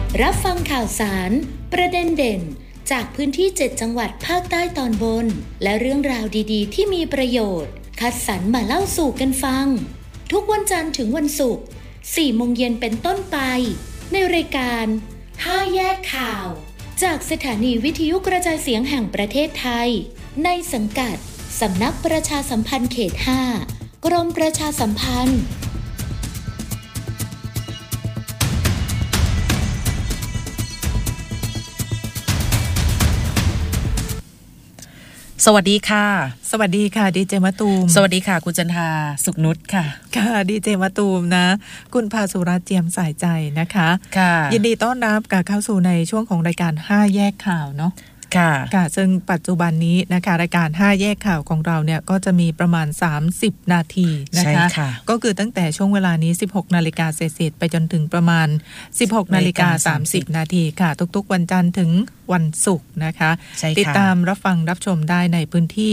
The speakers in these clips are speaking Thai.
รับฟังข่าวสารประเด็นเด่นจากพื้นที่7จังหวัดภาคใต้ตอนบนและเรื่องราวดีๆที่มีประโยชน์คัดสรรมาเล่าสู่กันฟังทุกวันจันทร์ถึงวันศุกร์ 4 โมงเย็นเป็นต้นไปในรายการ5แยกข่าวจากสถานีวิทยุกระจายเสียงแห่งประเทศไทยในสังกัดสำนักประชาสัมพันธ์เขต 5 กรมประชาสัมพันธ์สวัสดีค่ะสวัสดีค่ะดีเจมะตูมสวัสดีค่ะคุณจันทาสุขนุชค่ะค่ะดีเจมะตูมนะคุณภาสุรัตน์เจียมสายใจนะคะค่ะยินดีต้อนรับกับเข้าสู่ในช่วงของรายการ5แยกข่าวเนาะค่ะซึ่งปัจจุบันนี้นะคะรายการ5แยกข่าวของเราเนี่ยก็จะมีประมาณ30นาทีนะคะก็คือตั้งแต่ช่วงเวลานี้ 16:00 น.เศษๆไปจนถึงประมาณ 16:30 น.ค่ะทุกๆวันจันทร์ถึงวันศุกร์นะคะติดตามรับฟังรับชมได้ในพื้นที่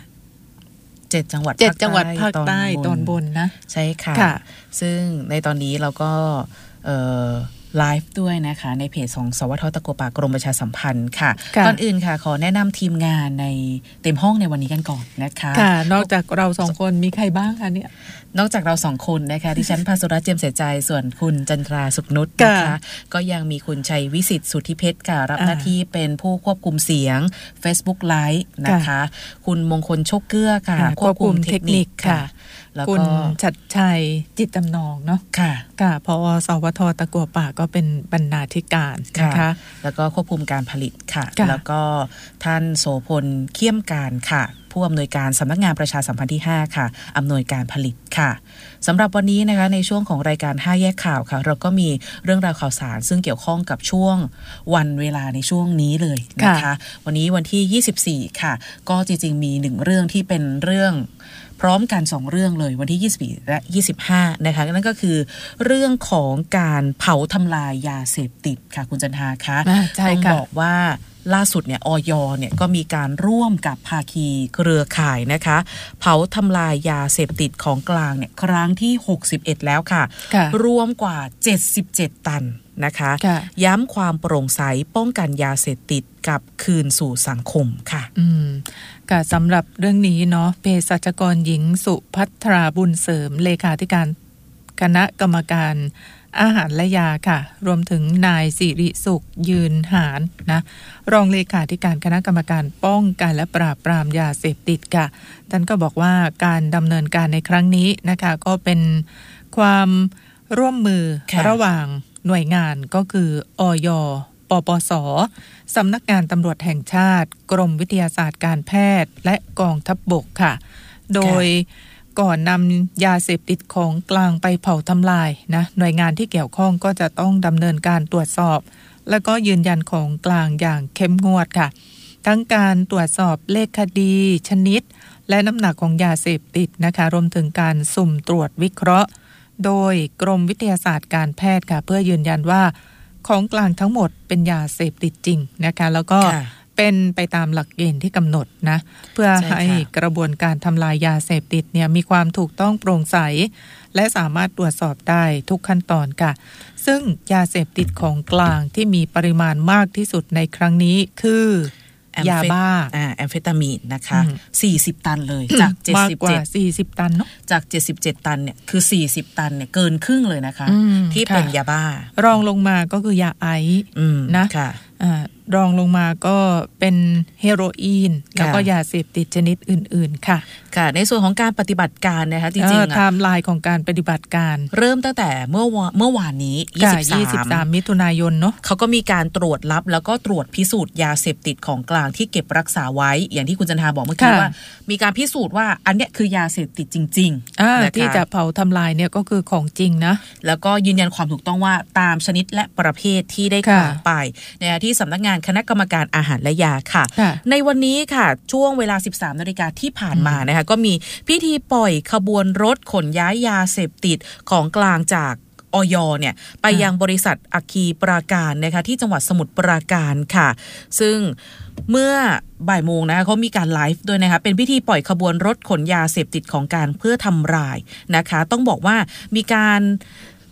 7จังหวัดภาคใต้ตอนบนนะใช่ค่ะซึ่งในตอนนี้เราก็ไลฟ์ด้วยนะคะในเพจของสวท.ตะกัวป่ากรมประชาสัมพันธ์ค่ะก่อนอื่นค่ะขอแนะนำทีมงานในเต็มห้องในวันนี้กันก่อนนะคะค่ะนอกจากเรา2คนมีใครบ้างคะเนี่ยนอกจากเรา2คนนะคะดิฉันภาสุรัตน์เจียมเสียใจส่วนคุณจันทราสุขนุชนะคะก็ยังมีคุณชัยวิสิทธิ์สุทธิเพชรค่ะรับหน้าที่เป็นผู้ควบคุมเสียง Facebook Live นะคะคุณมงคลโชคเกื้อค่ะควบคุมเทคนิคค่ะคุณชัดชัยจิตจำนองเนาะค่ะผอ.สวท.ตะกัวป่าก็เป็นบรรณาธิการนะคะแล้วก็ควบคุมการผลิตค่ะแล้วก็ท่านโสพลเขี้ยมการค่ะผู้อำนวยการสำนักงานประชาสัมพันธ์ที่5ค่ะอำนวยการผลิตค่ะสำหรับวันนี้นะคะในช่วงของรายการ5แยกข่าวค่ะเราก็มีเรื่องราวข่าวสารซึ่งเกี่ยวข้องกับช่วงวันเวลาในช่วงนี้เลยนะคะวันนี้วันที่24ค่ะก็จริงๆมี1เรื่องที่เป็นเรื่องพร้อมกัน2เรื่องเลยวันที่24และ25นะคะนั่นก็คือเรื่องของการเผาทำลายยาเสพติดค่ะคุณจันทาคะต้องบอกว่าล่าสุดเนี่ยอย.เนี่ยก็มีการร่วมกับภาคีเครือข่ายนะคะเผาทำลายยาเสพติดของกลางเนี่ยครั้งที่61แล้วค่ะรวมกว่า77ตันนะคะย้ำความโปร่งใสป้องกันยาเสพติดกับคืนสู่สังคมค่ะค่ะสำหรับเรื่องนี้เนาะเภสัชกรหญิงสุภัทราบุญเสริมเลขาธิการคณะกรรมการอาหารและยาค่ะรวมถึงนายสิริสุขยืนหารนะรองเลขาธิการคณะกรรมการป้องกันและปราบปรามยาเสพติดค่ะท่านก็บอกว่าการดำเนินการในครั้งนี้นะคะก็เป็นความร่วมมือระหว่างหน่วยงานก็คืออย.ปปส.สำนักงานตำรวจแห่งชาติกรมวิทยาศาสตร์การแพทย์และกองทัพบกค่ะโดยก่อนนำยาเสพติดของกลางไปเผาทำลายนะหน่วยงานที่เกี่ยวข้องก็จะต้องดำเนินการตรวจสอบแล้วก็ยืนยันของกลางอย่างเข้มงวดค่ะทั้งการตรวจสอบเลขคดีชนิดและน้ำหนักของยาเสพติดนะคะรวมถึงการสุ่มตรวจวิเคราะห์โดยกรมวิทยาศาสตร์การแพทย์ค่ะเพื่อยืนยันว่าของกลางทั้งหมดเป็นยาเสพติดจริงนะคะแล้วก็เป็นไปตามหลักเกณฑ์ที่กำหนดนะเพื่อให้กระบวนการทำลายยาเสพติดเนี่ยมีความถูกต้องโปร่งใสและสามารถตรวจสอบได้ทุกขั้นตอนค่ะซึ่งยาเสพติดของกลางที่มีปริมาณมากที่สุดในครั้งนี้คือยาบ้าแอมเฟตามีนนะคะ40ตันเลยจาก77 มากกว่า40ตันเนาะจาก77ตันเนี่ยคือ40ตันเนี่ยเกินครึ่งเลยนะคะที่เป็นยาบ้ารองลงมาก็คือยาไอซ์นะรองลงมาก็เป็นเฮโรอีนแล้วก็ยาเสพติดชนิดอื่นๆค่ะค่ะในส่วนของการปฏิบัติการนะคะจริงๆไทม์ไลน์ของการปฏิบัติการเริ่มตั้งแต่เมื่อวานนี้ 23มิถุนายนเนาะเขาก็มีการตรวจรับแล้วก็ตรวจพิสูจน์ยาเสพติดของกลางที่เก็บรักษาไว้อย่างที่คุณจันทาบอกเมื่อกี้ว่ามีการพิสูจน์ว่าอันเนี้ยคือยาเสพติดจริงๆที่จะเผาทำลายเนี่ยก็คือของจริงนะแล้วก็ยืนยันความถูกต้องว่าตามชนิดและประเภทที่ได้กล่าวไปในที่สำนักงานคณะกรรมการอาหารและยาค่ะในวันนี้ค่ะช่วงเวลา 13 นาฬิกาที่ผ่านมานะคะก็มีพิธีปล่อยขบวนรถขนย้ายยาเสพติดของกลางจากอย.เนี่ยไปยังบริษัทอัคคีปราการนะคะที่จังหวัดสมุทรปราการค่ะซึ่งเมื่อบ่ายโมงนะคะเขามีการไลฟ์ด้วยนะคะเป็นพิธีปล่อยขบวนรถขนยาเสพติดของการเพื่อทำลายนะคะต้องบอกว่ามีการ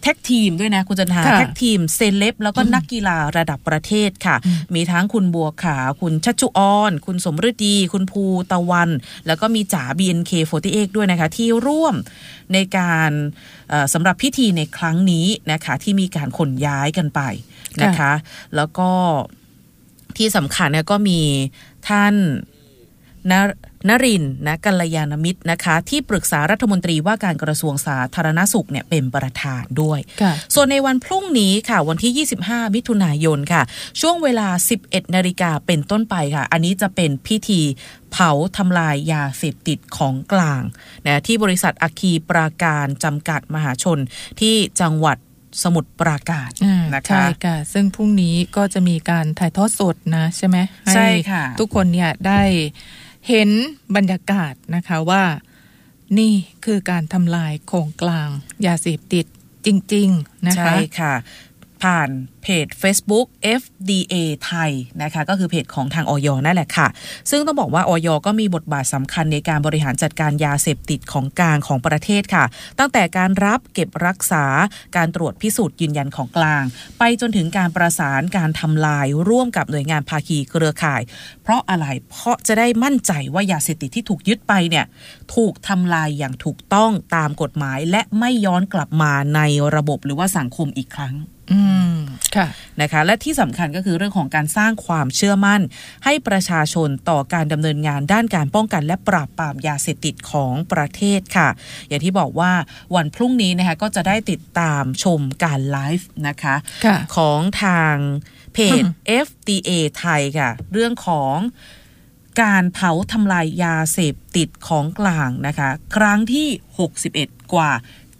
แท็กทีมด้วยนะคุณจันทาแท็กทีมเซเลบแล้วก็นักกีฬาระดับประเทศค่ะมีทั้งคุณบัวขาวคุณชัชชุออนคุณสมฤดีคุณภูตะวันแล้วก็มีจ๋า BNK48 ด้วยนะคะที่ร่วมในการสำหรับพิธีในครั้งนี้นะคะที่มีการขนย้ายกันไปนะคะแล้วก็ที่สำคัญเนี่ยก็มีท่านนรินทร์นะกัลยาณมิตรนะคะที่ปรึกษารัฐมนตรีว่าการกระทรวงสาธารณสุขเนี่ยเป็นประธานด้วยส่วนในวันพรุ่งนี้ค่ะวันที่25มิถุนายนค่ะช่วงเวลา 11 นาฬิกาเป็นต้นไปค่ะอันนี้จะเป็นพิธีเผาทำลายยาเสพติดของกลางนะที่บริษัทอัคคีปราการจำกัดมหาชนที่จังหวัดสมุทรปราการนะคะใช่ค่ะซึ่งพรุ่งนี้ก็จะมีการถ่ายทอดสดนะใช่ไหมใช่ค่ะทุกคนเนี่ยได้เห็นบรรยากาศนะคะว่านี่คือการทำลายของกลางยาเสพติดจริงๆนะคะใช่ค่ะผ่านเพจ Facebook FDA ไทยนะคะก็คือเพจของทางอย.นั่นแหละค่ะซึ่งต้องบอกว่าอย.ก็มีบทบาทสำคัญในการบริหารจัดการยาเสพติดของกลางของประเทศค่ะตั้งแต่การรับเก็บรักษาการตรวจพิสูจน์ยืนยันของกลางไปจนถึงการประสานการทำลายร่วมกับหน่วยงานภาคีเครือข่ายเพราะอะไรเพราะจะได้มั่นใจว่ายาเสพติดที่ถูกยึดไปเนี่ยถูกทำลายอย่างถูกต้องตามกฎหมายและไม่ย้อนกลับมาในระบบหรือว่าสังคมอีกครั้งค่ะนะคะและที่สำคัญก็คือเรื่องของการสร้างความเชื่อมั่นให้ประชาชนต่อการดำเนินงานด้านการป้องกันและปราบปรามยาเสพติดของประเทศค่ะอย่างที่บอกว่าวันพรุ่งนี้นะคะก็จะได้ติดตามชมการไลฟ์นะคะของทางเพจ FDA ไทยค่ะเรื่องของการเผาทำลายยาเสพติดของกลางนะคะครั้งที่61กว่า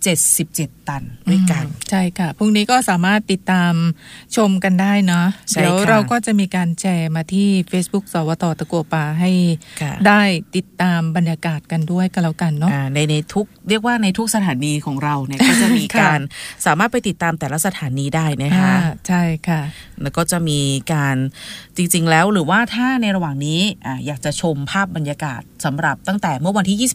77 ตันด้วยกันใช่ค่ะพรุ่งนี้ก็สามารถติดตามชมกันได้เนาะเดี๋ยวเราก็จะมีการแชร์มาที่ Facebook สวท.ตะกัวป่าให้ได้ติดตามบรรยากาศกันด้วยกันแล้วกันเนาะในทุกเรียกว่าในทุกสถานีของเราเนี่ยก็จะมีการสามารถไปติดตามแต่ละสถานีได้นะคะใช่ค่ะแล้วก็จะมีการจริงๆแล้วหรือว่าถ้าในระหว่างนี้อยากจะชมภาพบรรยากาศสำหรับตั้งแต่เมื่อวันที่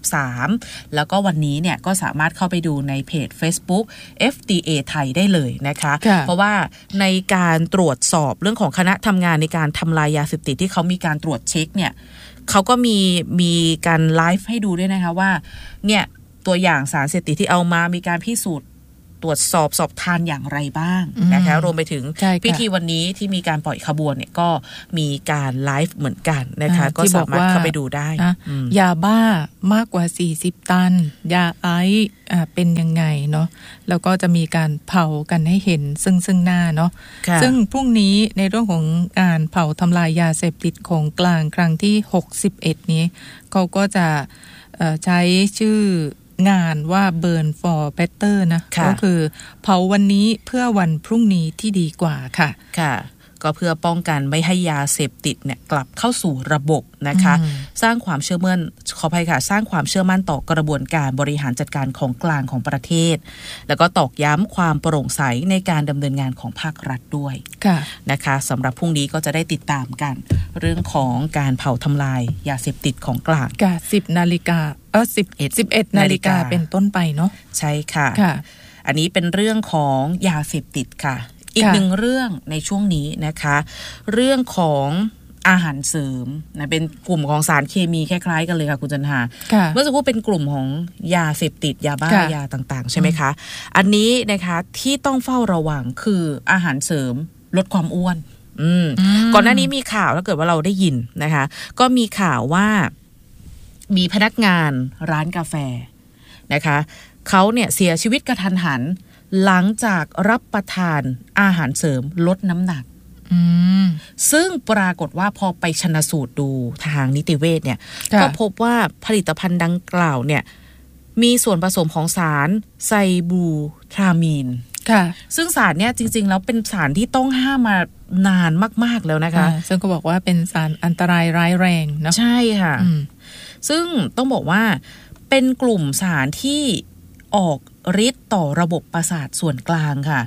23แล้วก็วันนี้เนี่ยก็สามารถเข้าไปดูในเพจ Facebook FDA ไทยได้เลยนะคะเพราะว่าในการตรวจสอบเรื่องของคณะทำงานในการทำลายยาเสพติดที่เขามีการตรวจเช็คเนี่ยเขาก็มีการไลฟ์ให้ดูด้วยนะคะว่าเนี่ยตัวอย่างสารเสพติดที่เอามามีการพิสูจน์ตรวจสอบทานอย่างไรบ้างนะคะรวมไปถึงพิธีวันนี้ที่มีการปล่อยขบวนเนี่ยก็มีการไลฟ์เหมือนกันนะคะก็สามารถเข้าไปดูได้ยาบ้ามากกว่า40 ตันยาไอซ์เป็นยังไงเนาะแล้วก็จะมีการเผากันให้เห็นซึ่งหน้าเนาะซึ่งพรุ่งนี้ในเรื่องของการเผาทำลายยาเสพติดของกลางครั้งที่61นี้เขาก็จะใช้ชื่องานว่า Burn for Better นะก็คือเผาวันนี้เพื่อวันพรุ่งนี้ที่ดีกว่าค่ะค่ะก็เพื่อป้องกันไม่ให้ยาเสพติดเนี่ยกลับเข้าสู่ระบบนะคะสร้างความเชื่อมั่นขออภัยค่ะสร้างความเชื่อมั่นต่อกระบวนการบริหารจัดการของกลางของประเทศแล้วก็ตอกย้ำความโปร่งใสในการดำเนินงานของภาครัฐด้วยนะคะสำหรับพรุ่งนี้ก็จะได้ติดตามกันเรื่องของการเผาทำลายยาเสพติดของกลาง 10 นาฬิกา11 นาฬิกาเป็นต้นไปเนาะใช่ค่ะอันนี้เป็นเรื่องของยาเสพติดค่ะอีกหนึ่งเรื่องในช่วงนี้นะคะเรื่องของอาหารเสริมนะเป็นกลุ่มของสารเคมีคล้ายๆกันเลยค่ะคุณจันทาเมื่อสักครู่เป็นกลุ่มของยาเสพติดยาบ้ายาต่างๆใช่ไหมคะอันนี้นะคะที่ต้องเฝ้าระวังคืออาหารเสริมลดความอ้วนก่อนหน้านี้มีข่าวถ้าเกิดว่าเราได้ยินนะคะก็มีข่าวว่ามีพนักงานร้านกาแฟนะคะเขาเนี่ยเสียชีวิตกระทันหันหลังจากรับประทานอาหารเสริมลดน้ำหนักซึ่งปรากฏว่าพอไปชันสูตรดูทางนิติเวชเนี่ยก็พบว่าผลิตภัณฑ์ดังกล่าวเนี่ยมีส่วนผสมของสารไซบูทรามีนซึ่งสารเนี่ยจริงๆแล้วเป็นสารที่ต้องห้ามมานานมากๆแล้วนะคะซึ่งก็บอกว่าเป็นสารอันตรายร้ายแรงเนาะใช่ค่ะซึ่งต้องบอกว่าเป็นกลุ่มสารที่ออกฤทธิ์ต่อระบบประสาทส่วนกลางค่ะ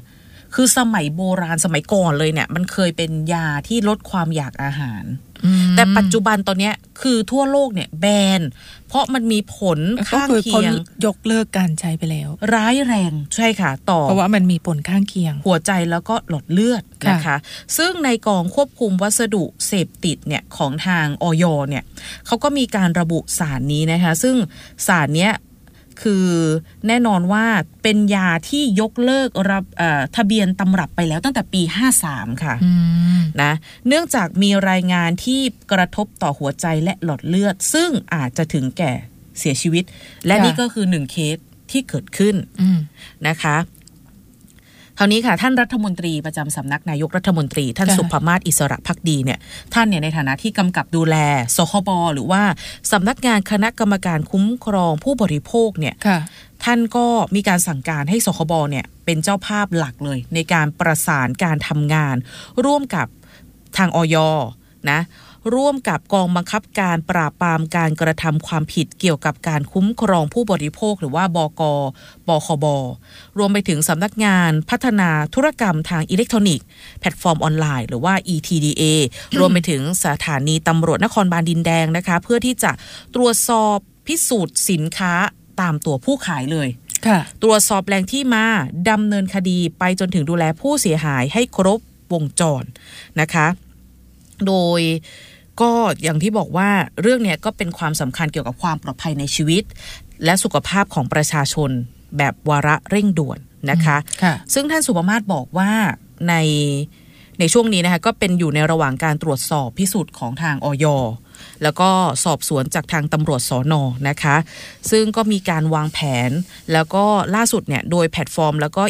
คือสมัยโบราณสมัยก่อนเลยเนี่ยมันเคยเป็นยาที่ลดความอยากอาหารแต่ปัจจุบันตอนนี้คือทั่วโลกเนี่ยแบนเพราะมันมีผลข้างเคียงยกเลิกการใช้ไปแล้วร้ายแรงใช่ค่ะต่อเพราะว่ามันมีผลข้างเคียงหัวใจแล้วก็หลอดเลือดนะคะซึ่งในกองควบคุมวัสดุเสพติดเนี่ยของทางอย.เนี่ยเขาก็มีการระบุสารนี้นะคะซึ่งสารเนี้ยคือแน่นอนว่าเป็นยาที่ยกเลิกทะเบียนตำรับไปแล้วตั้งแต่ปี53ค่ะนะเนื่องจากมีรายงานที่กระทบต่อหัวใจและหลอดเลือดซึ่งอาจจะถึงแก่เสียชีวิตและนี่ก็คือ1เคสที่เกิดขึ้นนะคะคราวนี้ค่ะท่านรัฐมนตรีประจำสำนักนายกรัฐมนตรีท่านสุภมาศอิสระภักดีเนี่ยท่านเนี่ยในฐานะที่กำกับดูแลสคบหรือว่าสำนักงานคณะกรรมการคุ้มครองผู้บริโภคเนี่ยท่านก็มีการสั่งการให้สคบเนี่ยเป็นเจ้าภาพหลักเลยในการประสานการทำงานร่วมกับทางอย.นะร่วมกับกองบังคับการปราบปรามการกระทำความผิดเกี่ยวกับการคุ้มครองผู้บริโภคหรือว่าบก.บคบ.รวมไปถึงสำนักงานพัฒนาธุรกรรมทางอิเล็กทรอนิกส์แพลตฟอร์มออนไลน์หรือว่า ETDA รวมไปถึงสถานีตำรวจนครบาลดินแดงนะคะเพื่อที่จะตรวจสอบพิสูจน์สินค้าตามตัวผู้ขายเลยตรวจสอบแหล่งที่มาดำเนินคดีไปจนถึงดูแลผู้เสียหายให้ครบวงจรนะคะโดยก็อย่างที่บอกว่าเรื่องนี้ก็เป็นความสำคัญเกี่ยวกับความปลอดภัยในชีวิตและสุขภาพของประชาชนแบบวาระเร่งด่วนนะคะซึ่งท่านสุภมาศบอกว่าในช่วงนี้นะคะก็เป็นอยู่ในระหว่างการตรวจสอบพิสูจน์ของทางอย.แล้วก็สอบสวนจากทางตำรวจสน.นะคะซึ่งก็มีการวางแผนแล้วก็ล่าสุดเนี่ยโดยแพลตฟอร์มแล้วก็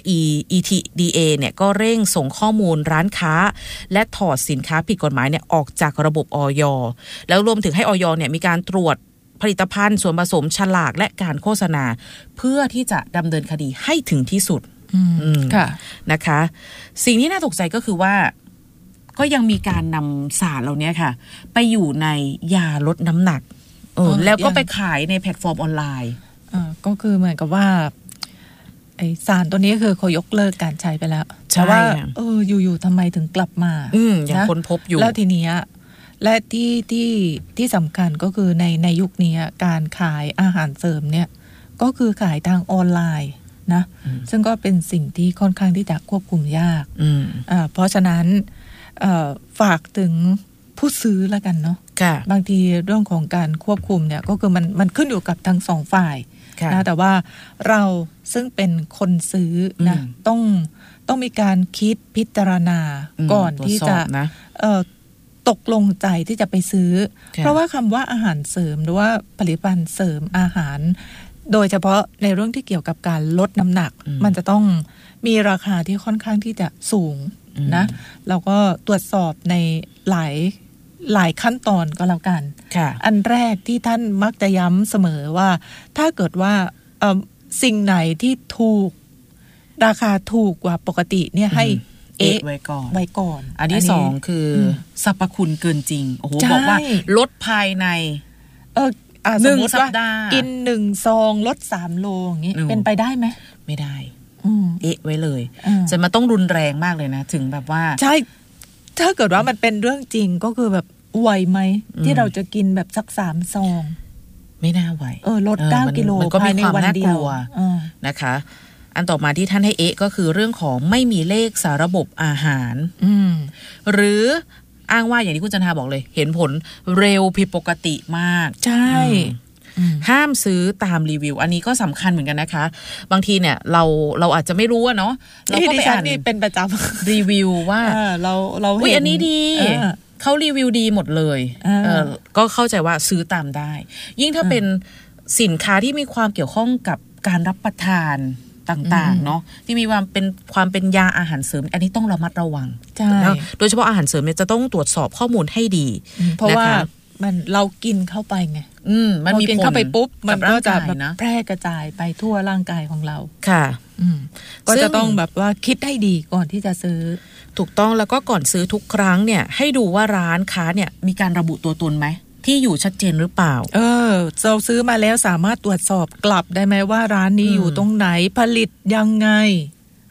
ETDA เนี่ยก็เร่งส่งข้อมูลร้านค้าและถอดสินค้าผิดกฎหมายเนี่ยออกจากระบบอย.แล้วรวมถึงให้อย.เนี่ยมีการตรวจผลิตภัณฑ์ส่วนผสมฉลากและการโฆษณาเพื่อที่จะดำเนินคดีให้ถึงที่สุดนะคะสิ่งที่น่าตกใจก็คือว่าก็ยังมีการนำสารเหล่านี้ค่ะไปอยู่ในยาลดน้ำหนักแล้วก็ไปขายในแพลตฟอร์มออนไลน์ก็คือเหมือนกับว่าไอสารตัวนี้คือเขายกเลิกการใช้ไปแล้วแต่ว่าอยู่ๆทำไมถึงกลับมายังค้นพบอยู่แล้วทีนี้และที่สำคัญก็คือในยุคนี้การขายอาหารเสริมเนี่ยก็คือขายทางออนไลน์นะซึ่งก็เป็นสิ่งที่ค่อนข้างที่จะควบคุมยากเพราะฉะนั้นฝากถึงผู้ซื้อแล้วกันเนาะบางทีเรื่องของการควบคุมเนี่ยก็คือมันขึ้นอยู่กับทั้งสองฝ่ายนะแต่ว่าเราซึ่งเป็นคนซื้อนะต้องมีการคิดพิจารณาก่อนที่จะตกลงใจที่จะไปซื้อเพราะว่าคำว่าอาหารเสริมหรือว่าผลิตภัณฑ์เสริมอาหารโดยเฉพาะในเรื่องที่เกี่ยวกับการลดน้ำหนักมันจะต้องมีราคาที่ค่อนข้างที่จะสูงนะเราก็ตรวจสอบในหลายขั้นตอนก็แล้วกันอันแรกที่ท่านมักจะย้ำเสมอว่าถ้าเกิดว่าสิ่งไหนที่ถูกราคาถูกกว่าปกติเนี่ยให้ไว้ก่อนอันที่สองคือสรรพคุณเกินจริงโอ้โหบอกว่าลดภายในสมมติว่ากิน1 ซองลด3 โลอย่างนี้เป็นไปได้ไหมไม่ได้ไว้เลยจะมาต้องรุนแรงมากเลยนะถึงแบบว่าใช่ถ้าเกิดว่ามันเป็นเรื่องจริงก็คือแบบไหวไหมที่เราจะกินแบบสัก3 ซองไม่น่าไหวลด9 กิโลภายในวันเดียวนะคะอันต่อมาที่ท่านให้ก็คือเรื่องของไม่มีเลขสาระบบอาหารหรืออ้างว่าอย่างที่คุณจันทาบอกเลยเห็นผลเร็วผิดปกติมากใช่ห้ามซื้อตามรีวิวอันนี้ก็สำคัญเหมือนกันนะคะบางทีเนี่ยเราอาจจะไม่รู้เนาะเราก็ไปอ่านเป็นประจำรีวิวว่าเราเห็นอันนี้ดีเขารีวิวดีหมดเลยก็เข้าใจว่าซื้อตามได้ยิ่งถ้าเป็นสินค้าที่มีความเกี่ยวข้องกับการรับประทานต่างๆเนาะที่มีความเป็นยาอาหารเสริมอันนี้ต้องระมัดระวังโดยเฉพาะอาหารเสริมเนี่ยจะต้องตรวจสอบข้อมูลให้ดีเพราะว่ามันเรากินเข้าไปไงมันมีกินเข้าไปปุ๊บมันก็จะแบบแพร่กระจายไปทั่วร่างกายของเราค่ะก็จะต้องแบบว่าคิดให้ดีก่อนที่จะซื้อถูกต้องแล้วก็ก่อนซื้อทุกครั้งเนี่ยให้ดูว่าร้านค้าเนี่ยมีการระบุตัวตนไหมที่อยู่ชัดเจนหรือเปล่าเราซื้อมาแล้วสามารถตรวจสอบกลับได้ไหมว่าร้านนี้อยู่ตรงไหนผลิตยังไง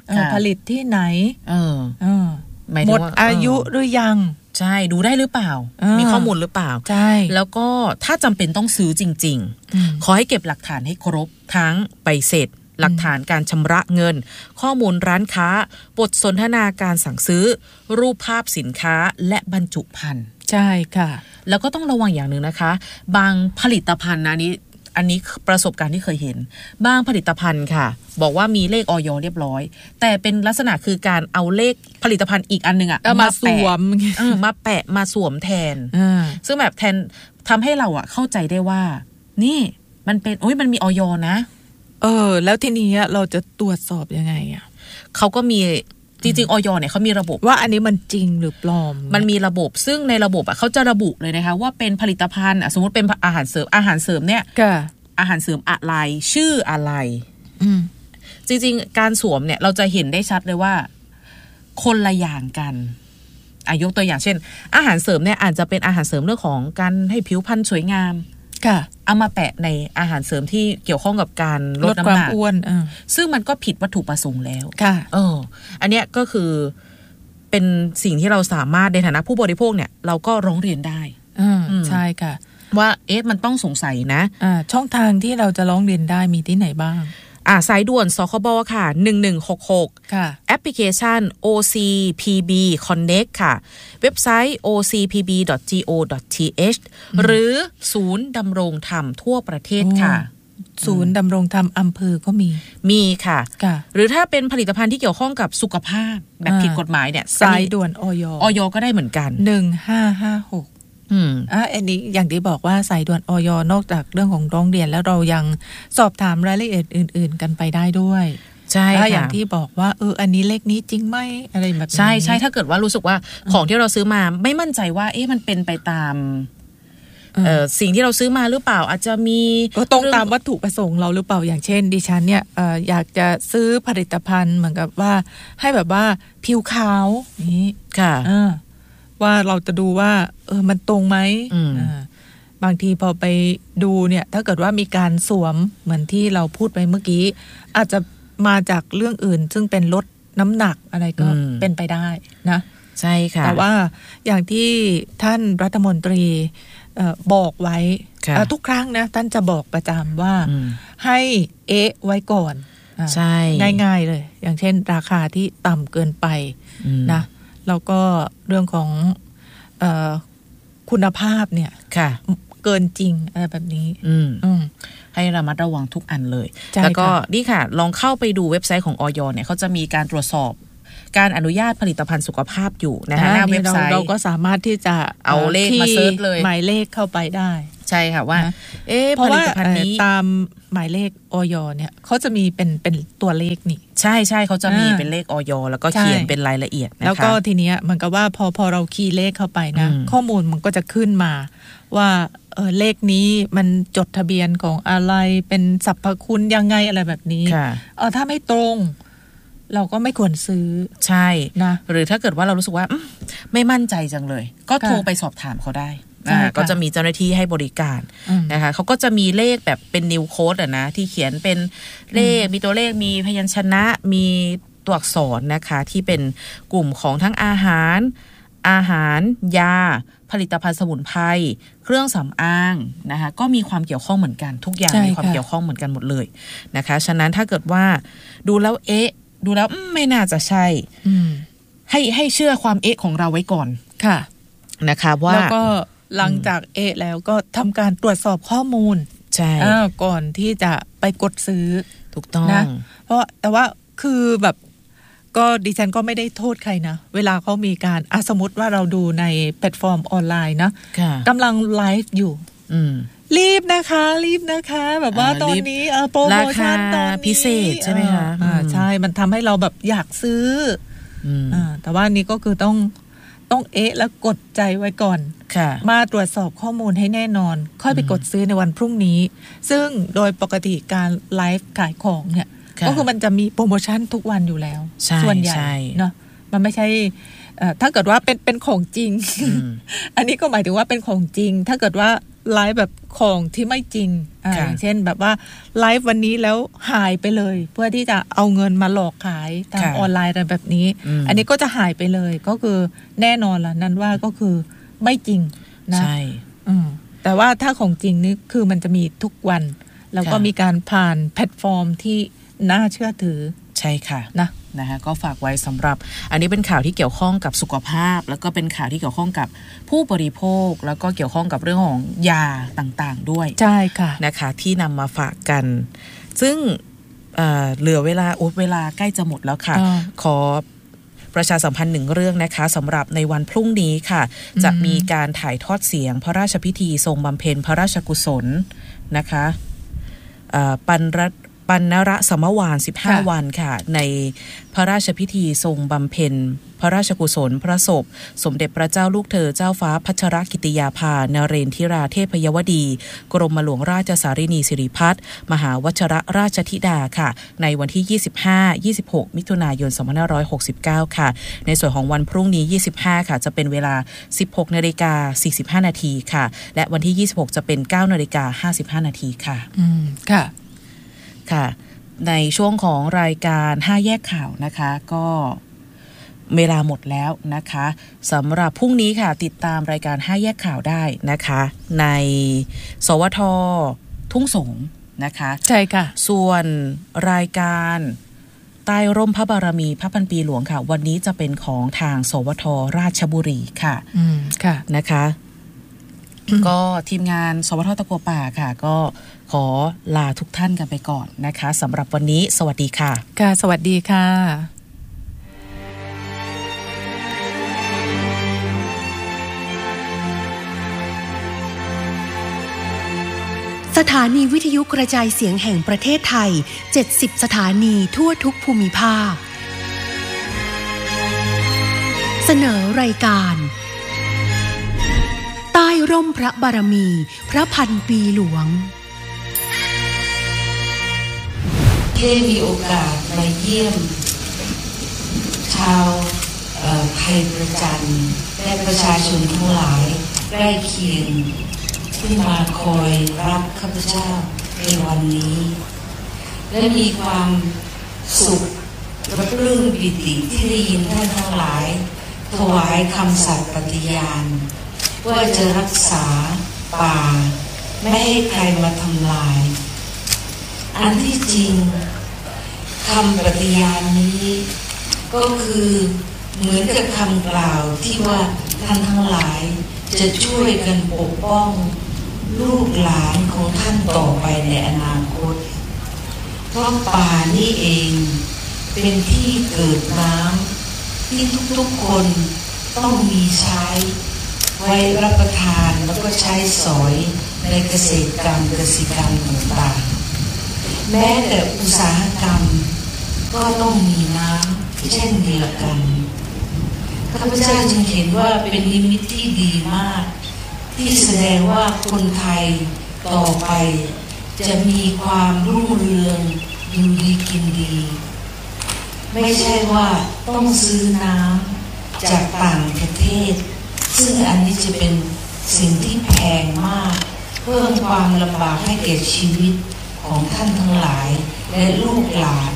ผลิตที่ไหนหมดอายุหรือยังใช่ดูได้หรือเปล่ามีข้อมูลหรือเปล่าใช่แล้วก็ถ้าจำเป็นต้องซื้อจริงๆขอให้เก็บหลักฐานให้ครบทั้งใบเสร็จหลักฐานการชำระเงินข้อมูลร้านค้าบทสนทนาการสั่งซื้อรูปภาพสินค้าและบรรจุภัณฑ์ใช่ค่ะแล้วก็ต้องระวังอย่างนึงนะคะบางผลิตภัณฑ์นะอันนี้ประสบการณ์ที่เคยเห็นบางผลิตภัณฑ์ค่ะบอกว่ามีเลขอย.เรียบร้อยแต่เป็นลักษณะคือการเอาเลขผลิตภัณฑ์อีกอันนึงมาสวมมาแปะมาสวมแทนซึ่งแบบแทนทำให้เราเข้าใจได้ว่านี่มันเป็นมันมีอย.นะแล้วทีนี้เราจะตรวจสอบยังไงเขาก็มีจริงๆอย.เนี่ยเขามีระบบว่าอันนี้มันจริงหรือปลอมมันมีระบบซึ่งในระบบเขาจะระบุเลยนะคะว่าเป็นผลิตภัณฑ์สมมติเป็นอาหารเสริมเนี่ยอาหารเสริมอะไรชื่ออะไรจริงๆการสวมเนี่ยเราจะเห็นได้ชัดเลยว่าคนละอย่างกันยกตัวอย่างเช่นอาหารเสริมเนี่ยอาจจะเป็นอาหารเสริมเรื่องของการให้ผิวพรรณสวยงามเอามาแปะในอาหารเสริมที่เกี่ยวข้องกับการลดน้ำหนักอ้วนซึ่งมันก็ผิดวัตถุประสงค์แล้วค่ะอันเนี้ยก็คือเป็นสิ่งที่เราสามารถในฐานะผู้บริโภคเนี่ยเราก็ร้องเรียนได้ใช่ค่ะว่ามันต้องสงสัยนะช่องทางที่เราจะร้องเรียนได้มีที่ไหนบ้างสายด่วนสคบค่ะ1166 ค่ะแอปพลิเคชัน OCPB Connect ค่ะเว็บไซต์ ocpb.go.th หรือศูนย์ดำรงธรรมทั่วประเทศค่ะศูนย์ดำรงธรรมอำเภอก็มีค่ะหรือถ้าเป็นผลิตภัณฑ์ที่เกี่ยวข้องกับสุขภาพแบบผิดกฎหมายเนี่ยสายด่วนอย. ก็ได้เหมือนกัน 1556อันนี้อย่างที่บอกว่าสายด่วนอย.นอกจากเรื่องของร้องเรียนแล้วเรายังสอบถามรายละเอียดอื่นๆกันไปได้ด้วยใช่ค่ะอย่างที่บอกว่าอันนี้เลขนี้จริงไหมอะไรแบบนี้ใช่ถ้าเกิดว่ารู้สึกว่าของที่เราซื้อมาไม่มั่นใจว่ามันเป็นไปตามสิ่งที่เราซื้อมาหรือเปล่าอาจจะมีตรงตามวัตถุประสงค์เราหรือเปล่าอย่างเช่นดิฉันเนี่ยอยากจะซื้อผลิตภัณฑ์เหมือนกับว่าให้แบบว่าผิวขาวนี้ค่ะว่าเราจะดูว่ามันตรงไหมบางทีพอไปดูเนี่ยถ้าเกิดว่ามีการสวมเหมือนที่เราพูดไปเมื่อกี้อาจจะมาจากเรื่องอื่นซึ่งเป็นลดน้ำหนักอะไรก็เป็นไปได้นะใช่ค่ะแต่ว่าอย่างที่ท่านรัฐมนตรีบอกไว้ทุกครั้งนะท่านจะบอกประจำว่าให้ไว้ก่อนใช่ง่ายๆเลยอย่างเช่นราคาที่ต่ำเกินไปนะแล้วก็เรื่องของคุณภาพเนี่ยเกินจริงอะไรแบบนี้ให้ระมัดระวังทุกอันเลยแล้วก็นี่ค่ะลองเข้าไปดูเว็บไซต์ของอย.เนี่ยเขาจะมีการตรวจสอบการอนุญาตผลิตภัณฑ์สุขภาพอยู่นะคะหน้าเว็บไซต์เราก็สามารถที่จะเอาเลขมาเซิร์ชเลยหมายเลขเข้าไปได้ใช่ค่ะว่าเพราะว่าตามหมายเลขอย.เนี่ยเขาจะมีเป็นตัวเลขนี่ใช่เขาจะมีเป็นเลขอย.แล้วก็เขียนเป็นรายละเอียดนะคะแล้วก็ทีเนี้ยมันก็ว่าพอเราคีย์เลขเข้าไปนะข้อมูลมันก็จะขึ้นมาว่าเลขนี้มันจดทะเบียนของอะไรเป็นสรรพคุณยังไงอะไรแบบนี้ถ้าไม่ตรงเราก็ไม่ควรซื้อใช่นะหรือถ้าเกิดว่าเรารู้สึกว่าไม่มั่นใจจังเลยก็โทรไปสอบถามเขาได้ก็จะมีเจ้าหน้าที่ให้บริการนะคะเขาก็จะมีเลขแบบเป็นนิวโค้ดนะที่เขียนเป็นเลขมีตัวเลขมีพยัญชนะมีตัวอักษรนะคะที่เป็นกลุ่มของทั้งอาหารยาผลิตภัณฑ์สมุนไพรเครื่องสำอางนะคะก็มีความเกี่ยวข้องเหมือนกันทุกอย่างมีความเกี่ยวข้องเหมือนกันหมดเลยนะคะฉะนั้นถ้าเกิดว่าดูแล้วไม่น่าจะใช่ให้เชื่อความของเราไว้ก่อนค่ะนะคะว่าแล้วก็หลังจากแล้วก็ทำการตรวจสอบข้อมูลใช่ก่อนที่จะไปกดซื้อถูกต้องนะเพราะแต่ว่าคือแบบก็ดิฉันก็ไม่ได้โทษใครนะเวลาเขามีการสมมติว่าเราดูในแพลตฟอร์มออนไลน์นะกำลังไลฟ์อยู่รีบนะคะแบบว่าตอนนี้โปรโมชั่นตอนนี้พิเศษใช่ไหมคะใช่มันทำให้เราแบบอยากซื้อแต่ว่านี้ก็คือต้องแล้วกดใจไว้ก่อนมาตรวจสอบข้อมูลให้แน่นอนค่อยไปกดซื้อในวันพรุ่งนี้ซึ่งโดยปกติการไลฟ์ขายของเนี่ยก็คือมันจะมีโปรโมชั่นทุกวันอยู่แล้วส่วนใหญ่เนาะมันไม่ใช่ถ้าเกิดว่าเป็นของจริง อันนี้ก็หมายถึงว่าเป็นของจริงถ้าเกิดว่าไลฟ์แบบของที่ไม่จริงอย่างเช่นแบบว่าไลฟ์วันนี้แล้วหายไปเลยเพื่อที่จะเอาเงินมาหลอกขายทางออนไลน์อะไรแบบนี้อันนี้ก็จะหายไปเลยก็คือแน่นอนละนั่นว่าก็คือไม่จริงนะใช่แต่ว่าถ้าของจริงนี่คือมันจะมีทุกวันแล้วก็มีการผ่านแพลตฟอร์มที่น่าเชื่อถือใช่ค่ะนะคะก็ฝากไว้สำหรับอันนี้เป็นข่าวที่เกี่ยวข้องกับสุขภาพแล้วก็เป็นข่าวที่เกี่ยวข้องกับผู้บริโภคแล้วก็เกี่ยวข้องกับเรื่องของยาต่างๆด้วยใช่ค่ะนะคะที่นำมาฝากกันซึ่งเหลือเวลาใกล้จะหมดแล้วค่ะขอประชาสัมพันธ์หนึ่งเรื่องนะคะสำหรับในวันพรุ่งนี้ค่ะจะมีการถ่ายทอดเสียงพระราชพิธีทรงบำเพ็ญพระราชกุศลนะคะปัณณรสมวาน15วันค่ะในพระราชพิธีทรงบำเพ็ญพระราชกุศลพระศพสมเด็จพระเจ้าลูกเธอเจ้าฟ้าพัชรกิติยาภานเรนทิราเทพยวดีกรมหลวงราชสารินีสิริพัฒน์มหาวชรราชธิดาค่ะในวันที่ 25-26 มิถุนายน 2569 ค่ะในส่วนของวันพรุ่งนี้25ค่ะจะเป็นเวลา 16:45 นาทีค่ะและวันที่26จะเป็น 9:55 นาทีค่ะค่ะค่ะในช่วงของรายการ5แยกข่าวนะคะก็เวลาหมดแล้วนะคะสำหรับพรุ่งนี้ค่ะติดตามรายการ5แยกข่าวได้นะคะในสวท.ทุ่งสงนะคะใช่ค่ะส่วนรายการใต้ร่มพระบารมีพระพันปีหลวงค่ะวันนี้จะเป็นของทางสวท.ราชบุรีค่ะค่ะนะคะก็ทีมงานสวท.ตะกัวป่าค่ะก็ขอลาทุกท่านกันไปก่อนนะคะสำหรับวันนี้สวัสดีค่ะค่ะสวัสดีค่ะสถานีวิทยุกระจายเสียงแห่งประเทศไทย70สถานีทั่วทุกภูมิภาคเสนอรายการใต้ร่มพระบารมีพระพันปีหลวงได้มีโอกาสมาเยี่ยมชาวไทยประจันและประชาชนทั้งหลายใกล้เคียงที่มาคอยรับข้าพเจ้าในวันนี้และมีความสุขและปลื้มปิติที่ได้ยินท่านทั้งหลายถวายคำสัตย์ปฏิญาณว่าจะรักษาป่าไม่ให้ใครมาทำลายอันที่จริงคำปฏิญาณนี้ก็คือเหมือนกับคำกล่าวที่ว่าท่านทั้งหลายจะช่วยกันปกป้องลูกหลานของท่านต่อไปในอนาคตเพราะป่านี่เองเป็นที่เกิดน้ำที่ทุกๆคนต้องมีใช้ไว้รับประทานแล้วก็ใช้สอยในเกษตรกรรมกสิกรรมต่างๆแม้แต่อุตสาหกรรมก็ต้องมีน้ำเช่นเดียวกันข้าพเจ้าจึงเห็นว่าเป็นนิมิตที่ดีมากที่แสดงว่าคนไทยต่อไปจะมีความรุ่งเรืองอยู่ดีกินดีไม่ใช่ว่าต้องซื้อน้ำจากต่างประเทศซึ่งอันนี้จะเป็นสิ่งที่แพงมากเพิ่มความลำบากให้แก่ชีวิตของท่านทั้งหลายและลูกหลาน